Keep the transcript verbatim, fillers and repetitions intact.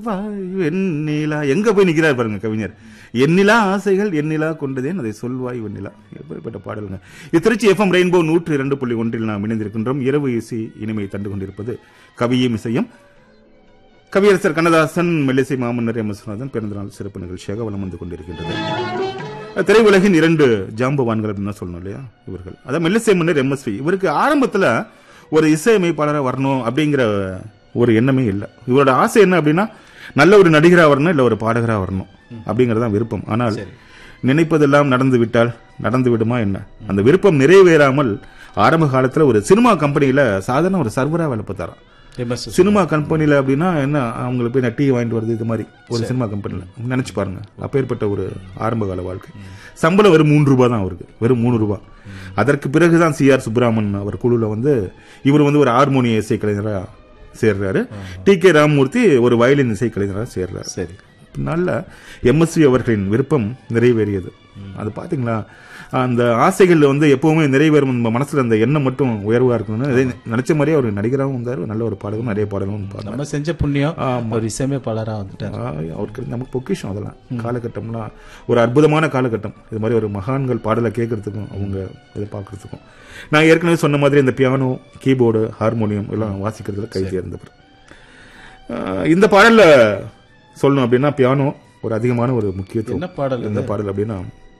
வெண்ணிலா எங்க போய் நிக்கிறார் பாருங்க கவிஞர். எண்ணிலா ஆசைகள் எண்ணிலா கொண்டதேன் அதை சொல்வாய் வெண்ணிலா. எப்படிப்பட்ட பாடலுங்க இது. திருச்சி எஃப்எம் ரெயின்போ நூற்று இரண்டு புள்ளி ஒன்றில் நாம் இணைந்திருக்கின்றோம். இரவு இசை இனிமை தண்டு கொண்டிருப்பது கவியும் இசையும். கவியரசர் கண்ணதாசன், மெல்லிசை மாமன்னர் எம் எஸ் விஸ்வநாதன் பிறந்தநாள் சிறப்பு நிகழ்ச்சியாக வலம் வந்து கொண்டிருக்கின்றது. திரையுலகின் இரண்டு ஜாம்பவான்கள் அப்படின்னு சொல்லணும் இல்லையா இவர்கள். அதான் மெல்லிசை மன்னர் எம் எஸ் வி. இவருக்கு ஆரம்பத்துல ஒரு இசையமைப்பாளராக வரணும் அப்படிங்கிற ஒரு எண்ணமே இல்லை. இவரோட ஆசை என்ன அப்படின்னா நல்ல ஒரு நடிகரா வரணும், இல்ல ஒரு பாடகரா வரணும் அப்படிங்கறதான் விருப்பம். ஆனால் நினைப்பதெல்லாம் நடந்து விட்டால் நடந்து விடுமா என்ன? அந்த விருப்பம் நிறைவேறாமல் ஆரம்ப காலத்துல ஒரு சினிமா கம்பெனியில சாதாரண ஒரு சர்வரா வேலை பார்த்தாராம். சினிமா கம்பெனில அப்படின்னா என்ன, அவங்களுக்கு போய் டீ வாங்கிட்டு வருது, இது மாதிரி ஒரு சினிமா கம்பெனில நினைச்சு பாருங்க. அப்பேற்பட்ட ஒரு ஆரம்ப கால வாழ்க்கை. சம்பளம் வெறும் மூன்று ரூபாய் தான் அவருக்கு, வெறும் மூணு ரூபாய். அதற்கு பிறகுதான் சி ஆர் சுப்பிரமன் அவர் குழுல வந்து இவர் வந்து ஒரு ஹார்மோனிய இசை கலைஞரா சேர்றாரு. டி கே ராமமூர்த்தி ஒரு வயலின் இசை கலைஞராக சேர்றாரு. சரி, நல்ல எம்எஸ்வி அவர்களின் விருப்பம் நிறைவேறியது. அது பாத்தீங்களா, அந்த ஆசைகள் வந்து எப்பவுமே நிறைவேறும். மனசுல அந்த எண்ணம் மட்டும் உயர்வா இருக்கணும்னு நினைச்ச மாதிரியே ஒரு நடிகராகவும் இருந்தாரு, நல்ல ஒரு பாடலும் நிறைய பாடலும் நம்ம செஞ்ச புண்ணியம் ஒரு இசையமைப்பாளரா வந்துட்டார். அவருக்கு நமக்கு பொக்கிஷம் அதெல்லாம். காலகட்டம்லாம் ஒரு அற்புதமான காலகட்டம். இது மாதிரி ஒரு மகான்கள் பாடலை கேட்கறதுக்கும் அவங்க இதை பார்க்கறதுக்கும். நான் ஏற்கனவே சொன்ன மாதிரி இந்த பியானோ, கீபோர்டு, ஹார்மோனியம் எல்லாம் வாசிக்கிறதுல கைதி இருந்தவர். இந்த பாடல்ல சொல்லணும் அப்படின்னா பியானோ ஒரு அதிகமான ஒரு முக்கியத்துவம். என்ன பாடல் இந்த பாடல் அப்படின்னா